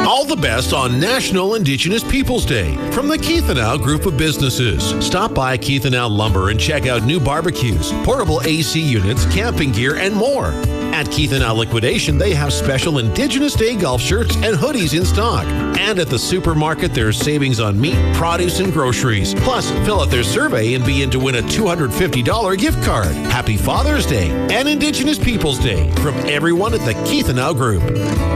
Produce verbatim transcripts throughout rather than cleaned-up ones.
All the best on National Indigenous Peoples Day from the Keith and Al Group of Businesses. Stop by Keith and Al Lumber and check out new barbecues, portable A C units, camping gear, and more. At Keith and Al Liquidation, they have special Indigenous Day golf shirts and hoodies in stock. And at the supermarket, there's savings on meat, produce, and groceries. Plus, fill out their survey and be in to win a two hundred fifty dollars gift card. Happy Father's Day and Indigenous Peoples Day from everyone at the Keith and Al Group.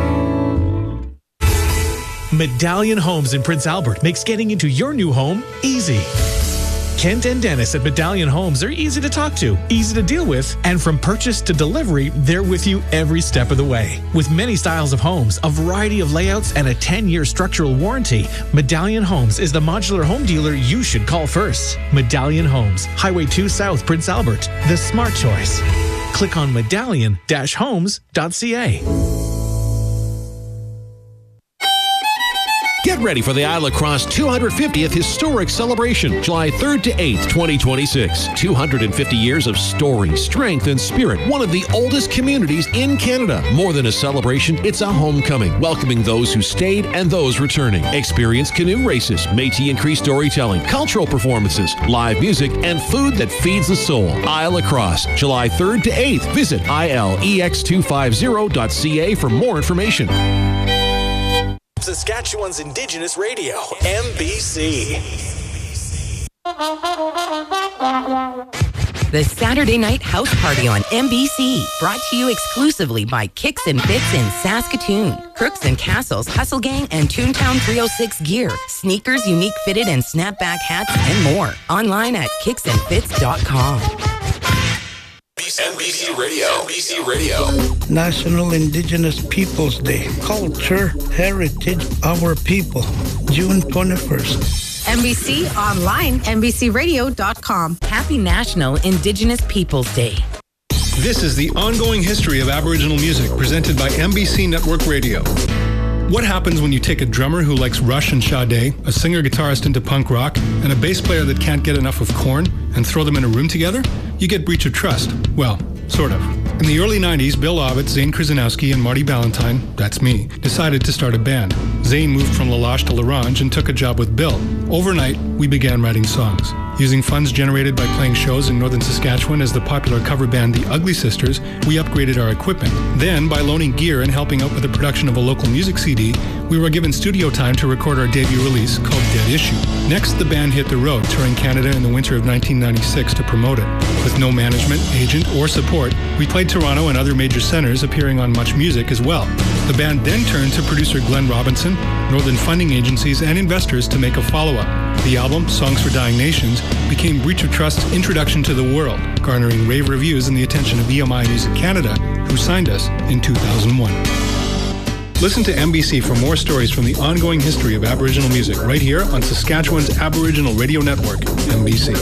Medallion Homes in Prince Albert makes getting into your new home easy. Kent and Dennis at Medallion Homes are easy to talk to, easy to deal with, and from purchase to delivery, they're with you every step of the way. With many styles of homes, a variety of layouts, and a ten-year structural warranty, Medallion Homes is the modular home dealer you should call first. Medallion Homes, Highway two South, Prince Albert, the smart choice. Click on medallion dash homes dot c a. Get ready for the Isle Cross two hundred fiftieth Historic Celebration, July third to eighth, twenty twenty-six. two hundred fifty years of story, strength, and spirit. One of the oldest communities in Canada. More than a celebration, it's a homecoming, welcoming those who stayed and those returning. Experience canoe races, Métis and Cree storytelling, cultural performances, live music, and food that feeds the soul. Isle Cross, July third to eighth. Visit I L E X two fifty dot c a for more information. Saskatchewan's Indigenous Radio, M B C. The Saturday Night House Party on M B C, brought to you exclusively by Kicks and Fits in Saskatoon. Crooks and Castles, Hustle Gang, and Toontown three oh six gear, sneakers, unique fitted and snapback hats, and more. Online at kicks and fits dot com. M B C Radio. M B C Radio. National Indigenous Peoples Day. Culture, heritage, our people. June twenty-first. M B C online, M B C radio dot com. Happy National Indigenous Peoples Day. This is the ongoing history of Aboriginal music presented by M B C Network Radio. What happens when you take a drummer who likes Rush and Sade, a singer-guitarist into punk rock, and a bass player that can't get enough of Korn, and throw them in a room together? You get breach of trust. Well, sort of. In the early nineties, Bill Ovitz, Zane Krzyzanowski, and Marty Ballantyne, that's me, decided to start a band. Zane moved from La Loche to Larange and took a job with Bill. Overnight, we began writing songs. Using funds generated by playing shows in northern Saskatchewan as the popular cover band The Ugly Sisters, we upgraded our equipment. Then, by loaning gear and helping out with the production of a local music C D, we were given studio time to record our debut release called Dead Issue. Next, the band hit the road, touring Canada in the winter of nineteen ninety-six to promote it. With no management, agent, or support, we played Toronto and other major centres, appearing on Much Music as well. The band then turned to producer Glenn Robinson, northern funding agencies, and investors to make a follow-up. The album, Songs for Dying Nations, became Breach of Trust's introduction to the world, garnering rave reviews and the attention of E M I Music Canada, who signed us in two thousand one. Listen to M B C for more stories from the ongoing history of Aboriginal music right here on Saskatchewan's Aboriginal Radio Network, M B C.